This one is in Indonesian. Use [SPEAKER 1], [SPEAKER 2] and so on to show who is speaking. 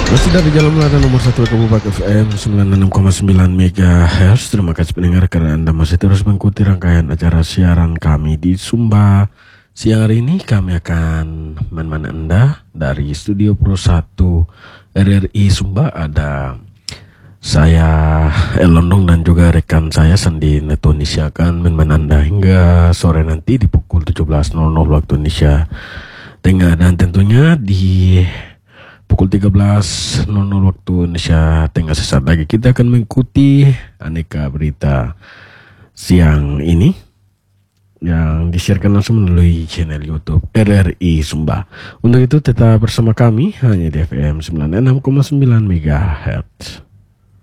[SPEAKER 1] Masih dari Jalan Melada nomor 1 Kabupaten FM 96,9 MHz. Terima kasih pendengar karena Anda masih terus mengikuti rangkaian acara siaran kami di Sumba. Siang hari ini kami akan menemani Anda dari Studio Pro 1 RRI Sumba. Ada saya Elondong dan juga rekan saya Sandi Netonisia akan menemani Anda hingga sore nanti di pukul 17.00 waktu Indonesia Tengah, dan tentunya di pukul 13.00 waktu Indonesia Tengah sesaat lagi kita akan mengikuti aneka berita siang ini yang disiarkan langsung melalui channel YouTube RRI Sumba. Untuk itu tetap bersama kami hanya di FM 96,9 MHz.